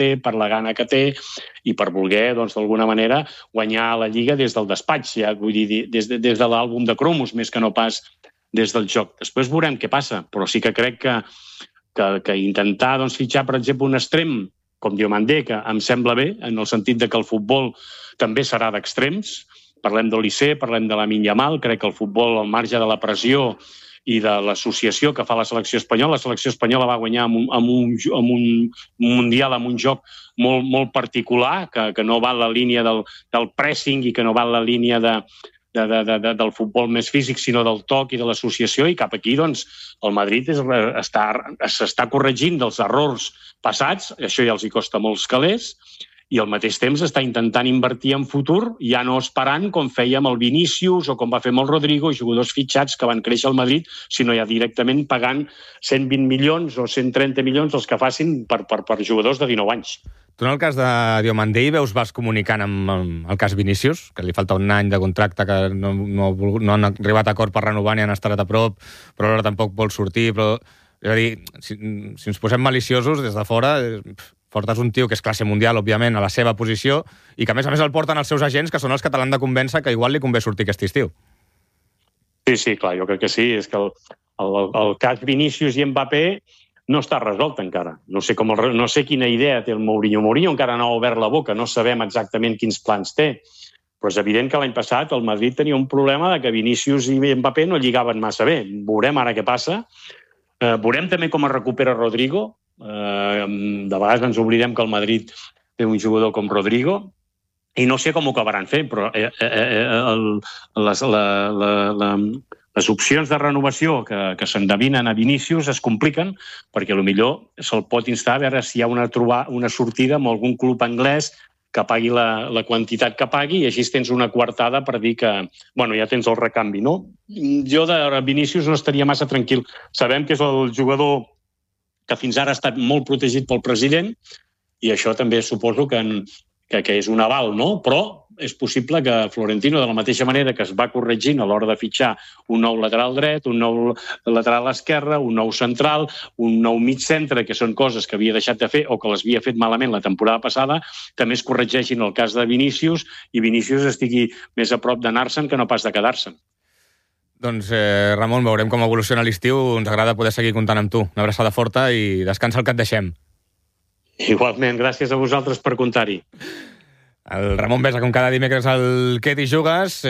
té, per la gana que té i per voler, doncs, d'alguna manera, guanyar la Lliga des del despatx, ja, vull dir, des de l'àlbum de cromos, més que no pas des del joc. Després veurem què passa, però sí que crec que intentar, doncs, fitxar, per exemple, un extrem com Diomandé, que em sembla bé, en el sentit de que el futbol també serà d'extrems. Parlem de l'Olise, parlem de Lamine Yamal, crec que el futbol, al marge de la pressió i de l'associació que fa la selecció espanyola va guanyar amb un mundial, amb un joc molt particular, que no va en la línia del pressing i que no va en la línia del futbol més físic, sinó del toc i de l'associació, i cap aquí, doncs, el Madrid s'està corregint dels errors passats, això ja els hi costa molts calés, i al mateix temps està intentant invertir en futur, ja no esperant com feia amb el Vinícius o com va fer amb el Rodrigo, jugadors fitxats que van créixer al Madrid, sinó ja directament pagant 120 milions o 130 milions els que facin per jugadors de 19 anys. Tu en el cas de Diomandé vas comunicant amb el cas Vinícius, que li falta un any de contracte, que no han arribat a acord per renovar ni han estat a prop, però alhora tampoc vol sortir. Però, és a dir, si ens posem maliciosos des de fora, portes un tio que és classe mundial, òbviament, a la seva posició, i que a més el porten els seus agents, que són els que te l'han de convèncer que igual li convé sortir aquest estiu. Sí, clar, jo crec que sí. És que el cas Vinícius i Mbappé no està resolt encara. No sé quina idea té el Mourinho. Mourinho encara no ha obert la boca, no sabem exactament quins plans té. Però és evident que l'any passat el Madrid tenia un problema de que Vinícius i Mbappé no lligaven massa bé. Veurem ara què passa. Veurem també com es recupera Rodrigo. De vegades ens oblidem que el Madrid té un jugador com Rodrigo i no sé com ho acabaran fent, però les opcions de renovació que s'endevinen a Vinícius es compliquen perquè potser se'l pot instar a veure si hi ha una sortida amb algun club anglès que pagui la quantitat que pagui i així tens una coartada per dir que ja tens el recanvi, no? Jo de Vinícius no estaria massa tranquil. Sabem que és el jugador que fins ara ha estat molt protegit pel president i això també suposo que és un aval, no? Però és possible que Florentino, de la mateixa manera que es va corregint a l'hora de fitxar un nou lateral dret, un nou lateral esquerre, un nou central, un nou mig centre, que són coses que havia deixat de fer o que les havia fet malament la temporada passada, també es corregeixin el cas de Vinícius i Vinícius estigui més a prop d'anar-se'n que no pas de quedar-se'n. Doncs, Ramon, veurem com evoluciona l'estiu. Ens agrada poder seguir comptant amb tu. Una abraçada forta i descansa el que et deixem. Igualment, gràcies a vosaltres per comptar-hi. El Ramon Besa, com cada dimecres al Què t'hi jugues,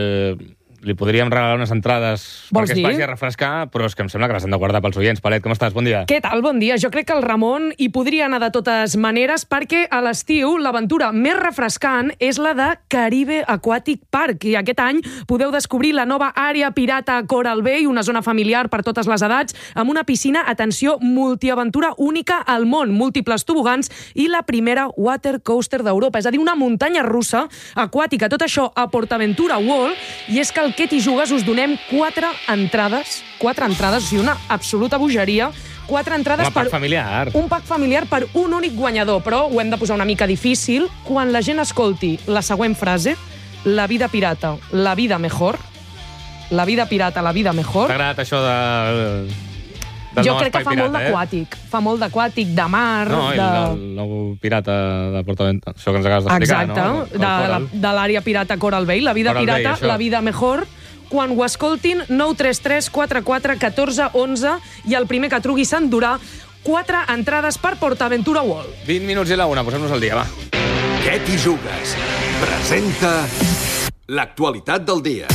li podríem regalar unes entrades perquè es vagi a refrescar, però és que em sembla que les hem de guardar pels oients. Palet, com estàs? Bon dia. Què tal? Bon dia. Jo crec que el Ramon hi podria anar de totes maneres perquè a l'estiu l'aventura més refrescant és la de Caribe Aquatic Park i aquest any podeu descobrir la nova àrea pirata Coral Bay, una zona familiar per totes les edats, amb una piscina, atenció, multiaventura única al món, múltiples tobogans i la primera water coaster d'Europa, és a dir, una muntanya russa aquàtica. Tot això a PortAventura World, i és que el Què t'hi jugues us donem 4 entrades, o sigui, una absoluta bogeria, 4 entrades per un pack familiar per un únic guanyador, però ho hem de posar una mica difícil. Quan la gent escolti la següent frase, la vida pirata, la vida mejor, la vida pirata, la vida mejor... T'ha agradat això del jo crec que fa molt d'aquàtic, fa molt d'aquàtic, de mar... No, el nou pirata de PortAventura, això que ens acabes d'explicar, no? Exacte, de l'àrea pirata Coral Bay, la vida pirata, la vida mejor. Quan ho escoltin, 933 44 14 11 i el primer que truqui s'endurà 4 entrades per PortAventura World. 20 minuts i la una, posem-nos al dia, va. Què t'hi jugues? Presenta l'actualitat del dia.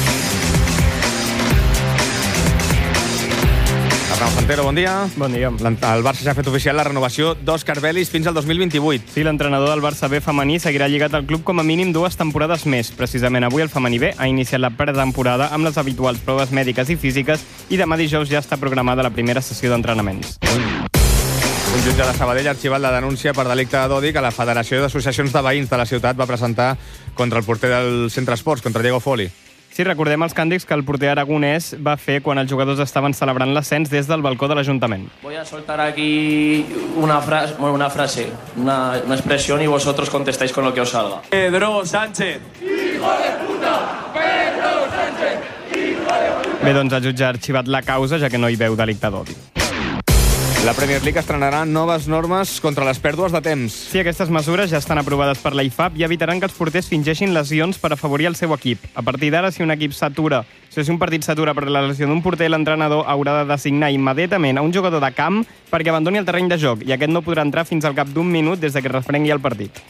Arnau Santero, bon dia. Bon dia. El Barça ja ha fet oficial la renovació d'Òscar Vélez fins al 2028. Sí, l'entrenador del Barça B femení seguirà lligat al club com a mínim 2 temporades més. Precisament avui el femení B ha iniciat la pretemporada amb les habituals proves mèdiques i físiques i demà dijous ja està programada la primera sessió d'entrenaments. Un jutge de Sabadell ha arxivat la denúncia per delicte d'odi que la Federació d'Associacions de Veïns de la ciutat va presentar contra el porter del Centre Esports, contra Diego Foli. Sí, recordem els càntics que el porter aragonès va fer quan els jugadors estaven celebrant l'ascens des del balcó de l'Ajuntament. Voy a soltar aquí una frase, una expresión y vosotros contestáis con lo que os salga. Pedro Sánchez. Hijo de puta! Pedro Sánchez. Hijo de puta! Bé, doncs el jutge ha arxivat la causa, ja que no hi veu delicte d'odi. La Premier League estrenarà noves normes contra les pèrdues de temps. Sí, aquestes mesures ja estan aprovades per la IFAB i evitaran que els porters fingeixin lesions per afavorir el seu equip. A partir d'ara, si un partit s'atura per la lesió d'un porter, l'entrenador haurà de designar immediatament a un jugador de camp perquè abandoni el terreny de joc i aquest no podrà entrar fins al cap d'un minut des de que es reprengui el partit.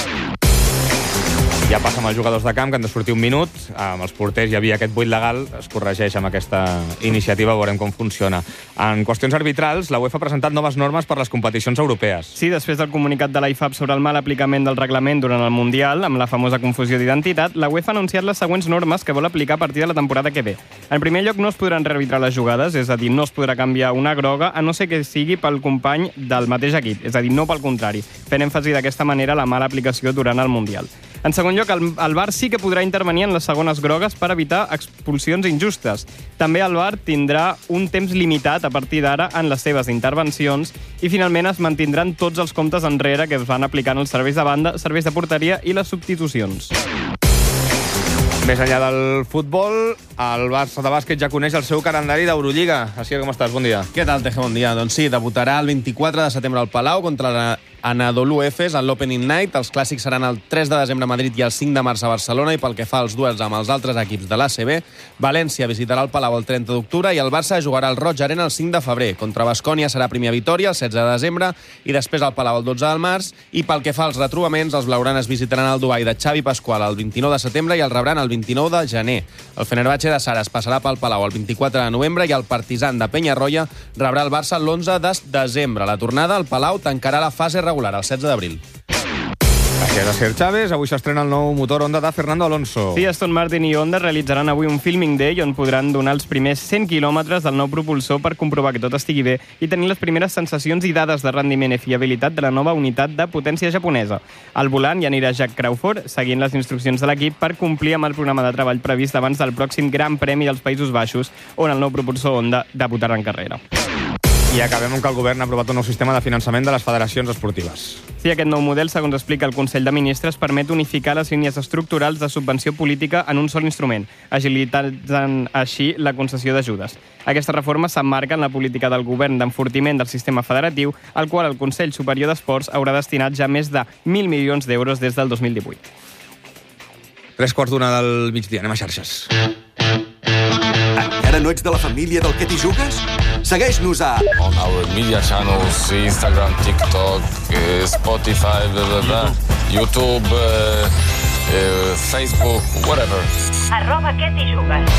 Ja passa amb els jugadors de camp, que han de sortir un minut. Amb els porters hi havia aquest buit legal. Es corregeix amb aquesta iniciativa, veurem com funciona. En qüestions arbitrals, la UEFA ha presentat noves normes per les competicions europees. Sí, després del comunicat de la IFAB sobre el mal aplicament del reglament durant el Mundial, amb la famosa confusió d'identitat, la UEFA ha anunciat les següents normes que vol aplicar a partir de la temporada que ve. En primer lloc, no es podran rearbitrar les jugades, és a dir, no es podrà canviar una groga, a no ser que sigui pel company del mateix equip, és a dir, no pel contrari, fent èmfasi d'aquesta manera la mala aplicació durant el Mundial. En segon lloc, el VAR sí que podrà intervenir en les segones grogues per evitar expulsions injustes. També el VAR tindrà un temps limitat a partir d'ara en les seves intervencions i finalment es mantindran tots els comptes enrere que es van aplicant els serveis de banda, serveis de porteria i les substitucions. Més enllà del futbol, el Barça de bàsquet ja coneix el seu calendari d'Eurolliga. Així, com estàs? Bon dia. Què tal, Teje? Bon dia. Doncs sí, debutarà el 24 de setembre al Palau contra l'Anadolu Efes en l'Opening Night. Els clàssics seran el 3 de desembre a Madrid i el 5 de març a Barcelona, i pel que fa als duels amb els altres equips de l'ACB, València visitarà el Palau el 30 d'octubre i el Barça jugarà al Roig Arena el 5 de febrer. Contra Baskonia serà primer a Vitòria el 16 de desembre i després al Palau el 12 de març. I pel que fa als retrobaments, els blaugranes visitaran el Dubai de Xavi Pasqual el 29 de setembre i el rebran el 29 de gener. El Fenerbahçe de Saras passarà pel Palau el 24 de novembre i el Partizan de Penyarroia rebrà el Barça l'11 de desembre. La tornada al Palau tancarà la fase regular el 16 d'abril. Gràcies a Sergio Chávez. Avui s'estrena el nou motor Honda de Fernando Alonso. Sí, Aston Martin i Honda realitzaran avui un filming day on podran donar els primers 100 quilòmetres del nou propulsor per comprovar que tot estigui bé i tenir les primeres sensacions i dades de rendiment i fiabilitat de la nova unitat de potència japonesa. Al volant hi anirà Jack Crawford, seguint les instruccions de l'equip per complir amb el programa de treball previst abans del pròxim Gran Premi dels Països Baixos, on el nou propulsor Honda debutarà en carrera. I acabem amb que el govern ha aprovat un nou sistema de finançament de les federacions esportives. Sí, aquest nou model, segons explica el Consell de Ministres, permet unificar les línies estructurals de subvenció política en un sol instrument, agilitant així la concessió d'ajudes. Aquesta reforma s'emmarca en la política del govern d'enfortiment del sistema federatiu, al qual el Consell Superior d'Esports haurà destinat ja més de 1.000 milions d'euros des del 2018. 3:15 del migdia, anem a xarxes. Encara no ets de la família del Que t'hi jugues? Segueix-nos a... On our media channels, Instagram, TikTok, Spotify, blah, blah, blah, YouTube, Facebook, whatever. @Que t'hi jugues.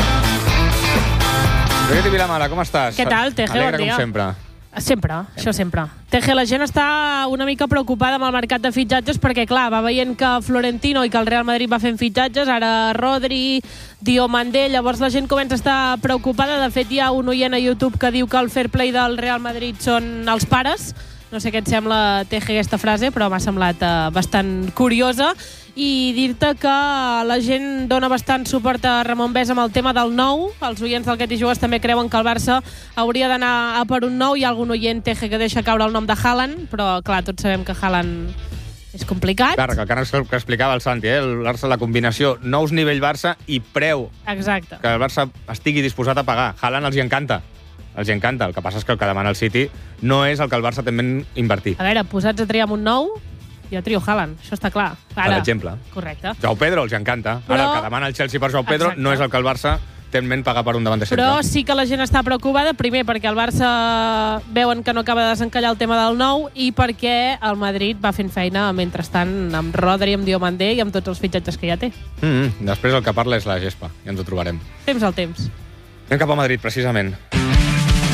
Brigitte Vilamala, com estàs? Què tal, Teje? Alegre Bon dia. com sempre. Sempre, això sempre. Teje, la gent està una mica preocupada amb el mercat de fitxatges perquè, clar, va veient que Florentino i que el Real Madrid va fent fitxatges, ara Rodri, Diomandé, llavors la gent comença a estar preocupada. De fet, hi ha un oient a YouTube que diu que el fair play del Real Madrid són els pares. No sé què et sembla, Teje, aquesta frase, però m'ha semblat bastant curiosa. I dir-te que la gent dona bastant suport a Ramon Bes amb el tema del nou. Els oients del Que t'hi jugues també creuen que el Barça hauria d'anar a per un nou. Hi ha algun oient, Teje, que deixa caure el nom de Haaland, però clar, tots sabem que Haaland és complicat. Clar, que explicava el Santi, el Barça, la combinació nous nivell Barça i preu. Exacte. Que el Barça estigui disposat a pagar. Haaland els hi encanta. Els hi encanta. El que passa és que el que demana el City no és el que el Barça també en invertir. A veure, posats a triar amb un nou, jo trio Haaland, això està clar. Per exemple. Correcte. Joao Pedro els hi encanta. Però... Ara, el que demana el Chelsea per Joao Pedro no és el que el Barça té en ment pagar per un davanter centre. Però sí que la gent està preocupada, primer perquè el Barça veuen que no acaba de desencallar el tema del nou i perquè el Madrid va fent feina mentrestant amb Rodri, amb Diomandé i amb tots els fitxatges que ja té. Després el que parla és la gespa, i ens ho trobarem. Temps al temps. Anem cap a Madrid, precisament.